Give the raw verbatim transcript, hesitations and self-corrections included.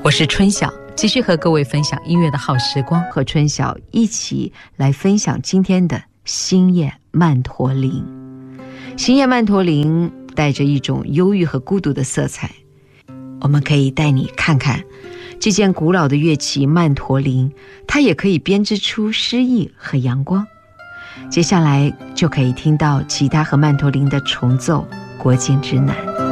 我是春晓，继续和各位分享音乐的好时光， 和春晓一起来分享今天的星夜曼陀林。星夜曼陀林带着一种忧郁和孤独的色彩，我们可以带你看看这件古老的乐器曼陀林，它也可以编织出诗意和阳光。接下来就可以听到吉他和曼陀林的重奏《国境之南》。